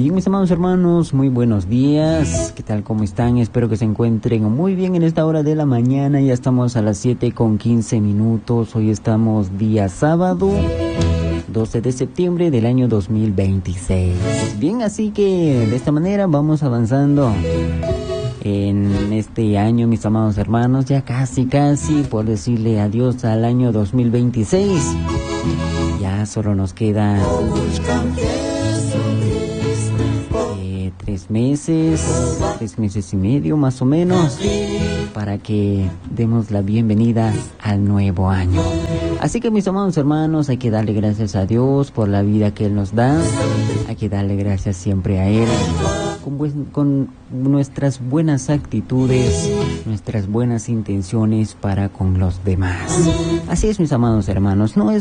Bien, mis amados hermanos, muy buenos días. ¿Qué tal? ¿Cómo están? Espero que se encuentren muy bien en esta hora de la mañana. Ya estamos a las 7:15. Hoy estamos día sábado, 12 de septiembre del año 2026. Bien, así que de esta manera vamos avanzando en este año, mis amados hermanos. Ya casi por decirle adiós al año 2026. Ya solo nos queda 3 meses y medio más o menos, para que demos la bienvenida al nuevo año. Así que, mis amados hermanos, hay que darle gracias a Dios por la vida que Él nos da. Hay que darle gracias siempre a Él, con nuestras buenas actitudes, nuestras buenas intenciones para con los demás. Así es, mis amados hermanos, no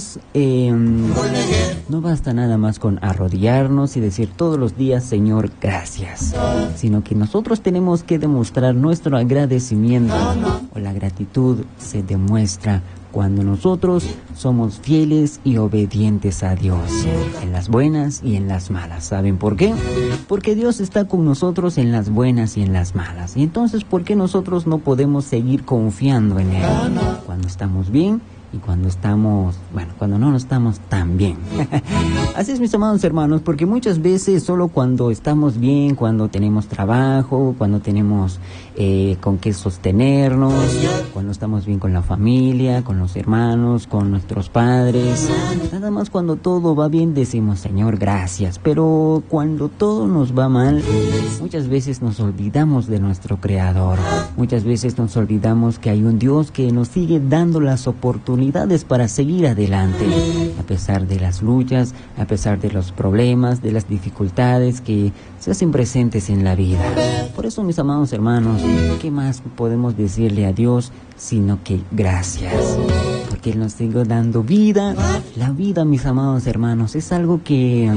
basta nada más con arrodillarnos y decir todos los días, Señor, gracias, sino que nosotros tenemos que demostrar nuestro agradecimiento, o la gratitud se demuestra cuando nosotros somos fieles y obedientes a Dios, en las buenas y en las malas. ¿Saben por qué? Porque Dios está con nosotros en las buenas y en las malas. Y entonces, ¿por qué nosotros no podemos seguir confiando en Él cuando estamos bien y cuando no estamos tan bien? Así es, mis amados hermanos, porque muchas veces solo cuando estamos bien, cuando tenemos trabajo, cuando tenemos con qué sostenernos, cuando estamos bien con la familia, con los hermanos, con nuestros padres, nada más cuando todo va bien decimos, Señor, gracias. Pero cuando todo nos va mal, muchas veces nos olvidamos de nuestro Creador. Muchas veces nos olvidamos que hay un Dios que nos sigue dando las oportunidades para seguir adelante, a pesar de las luchas, a pesar de los problemas, de las dificultades que se hacen presentes en la vida. Por eso, mis amados hermanos, ¿qué más podemos decirle a Dios sino que gracias? Porque Él nos sigue dando vida. La vida, mis amados hermanos, es algo que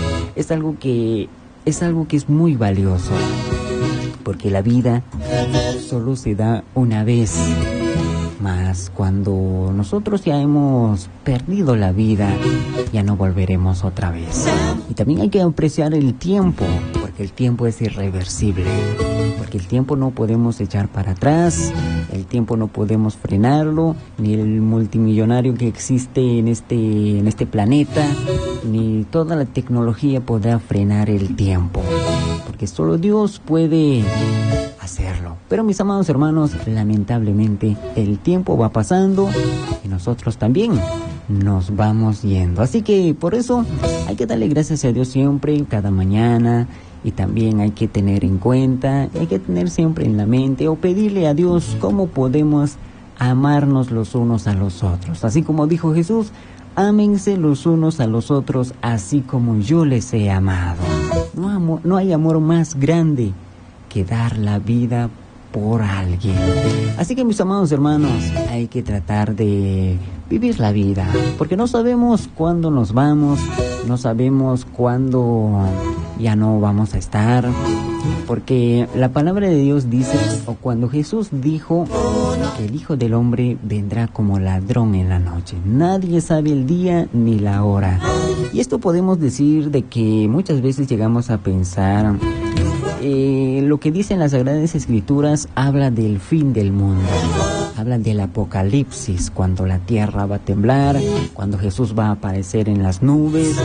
es muy valioso, porque la vida solo se da una vez. Mas cuando nosotros ya hemos perdido la vida, ya no volveremos otra vez. Y también hay que apreciar el tiempo, porque el tiempo es irreversible. Porque el tiempo no podemos echar para atrás, el tiempo no podemos frenarlo, ni el multimillonario que existe en este planeta, ni toda la tecnología podrá frenar el tiempo. Porque solo Dios puede hacerlo. Pero, mis amados hermanos, lamentablemente el tiempo va pasando y nosotros también nos vamos yendo. Así que por eso hay que darle gracias a Dios siempre, cada mañana, y también hay que tener en cuenta, hay que tener siempre en la mente o pedirle a Dios cómo podemos amarnos los unos a los otros. Así como dijo Jesús, ámense los unos a los otros así como yo les he amado. No hay amor más grande que dar la vida por alguien. Así que, mis amados hermanos, hay que tratar de vivir la vida, porque no sabemos cuándo nos vamos, no sabemos cuándo ya no vamos a estar, porque la palabra de Dios dice, o cuando Jesús dijo que el Hijo del Hombre vendrá como ladrón en la noche. Nadie sabe el día ni la hora. Y esto podemos decir de que muchas veces llegamos a pensar, lo que dicen las Sagradas Escrituras habla del fin del mundo, habla del apocalipsis, cuando la tierra va a temblar, cuando Jesús va a aparecer en las nubes.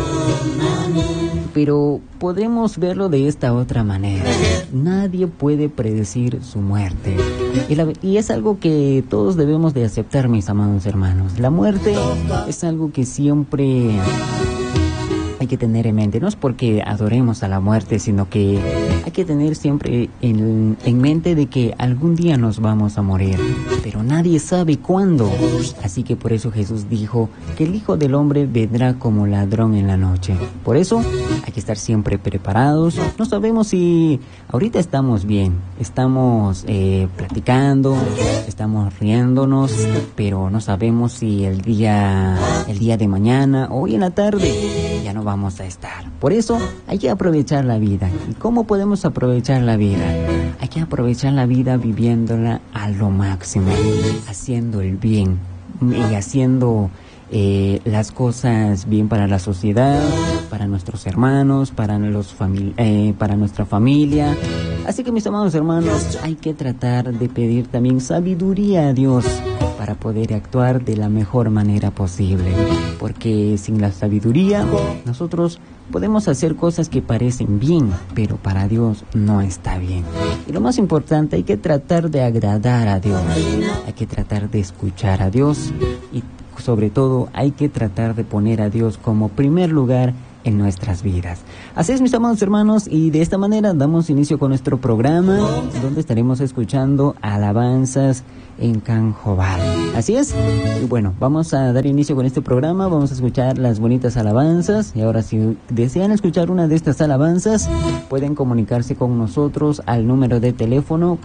Pero podemos verlo de esta otra manera. Nadie puede predecir su muerte. Y es algo que todos debemos de aceptar, mis amados hermanos. La muerte es algo que siempre hay que tener en mente. No es porque adoremos a la muerte, sino que hay que tener siempre en mente de que algún día nos vamos a morir, pero nadie sabe cuándo. Así que por eso Jesús dijo que el Hijo del Hombre vendrá como ladrón en la noche. Por eso hay que estar siempre preparados. No sabemos si ahorita estamos bien, estamos platicando, estamos riéndonos, pero no sabemos si el día de mañana o hoy en la tarde ya no vamos a estar. Por eso hay que aprovechar la vida. ¿Y cómo podemos aprovechar la vida? Hay que aprovechar la vida viviéndola a lo máximo, haciendo el bien y haciendo las cosas bien para la sociedad, para nuestros hermanos, para nuestra familia. Así que mis amados hermanos, hay que tratar de pedir también sabiduría a Dios para poder actuar de la mejor manera posible, porque sin la sabiduría nosotros podemos hacer cosas que parecen bien, pero para Dios no está bien. Y lo más importante, hay que tratar de agradar a Dios, hay que tratar de escuchar a Dios y sobre todo hay que tratar de poner a Dios como primer lugar en nuestras vidas. Así es, mis amados hermanos, y de esta manera damos inicio con nuestro programa, donde estaremos escuchando alabanzas en Canjobal. Así es, y bueno, vamos a dar inicio con este programa, vamos a escuchar las bonitas alabanzas, y ahora si desean escuchar una de estas alabanzas, pueden comunicarse con nosotros al número de teléfono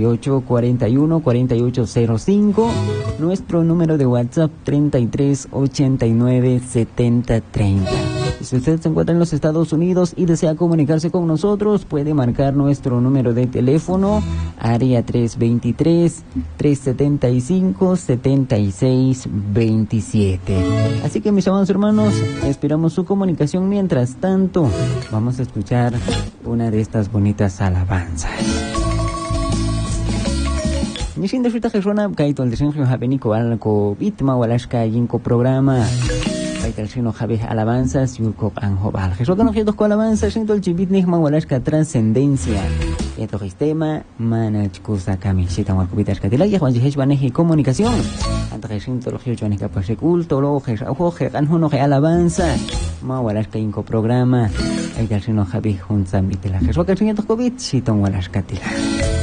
4841-4805, nuestro número de WhatsApp 3389-7030. Si usted se encuentra en los Estados Unidos y desea comunicarse con nosotros, puede marcar nuestro número de teléfono, área 323-375-7627. Así que, mis amados hermanos, esperamos su comunicación. Mientras tanto, vamos a escuchar una de estas bonitas alabanzas. Nishin de Frita Jesona, Kaito el Desenjo Javenico Alco Bitma Walashka Yinko programa. Calcino Javes alabanzas y Urco Anjobal. Jesús que nos quedó con alabanzas, siento el chibit Nigma Walashka trascendencia. Esto es tema, manachkusa camiseta, marcubitas catilaya, Juan Jihesh Baneji comunicación. Antes siento los Jihesh Baneji Pase culto, luego Oje, Anjuno alabanza. Ma Walashka Inco programa. Hay calcino Javes Junzambitela. Jesús que el señor COVID, Siton Walashka Tila.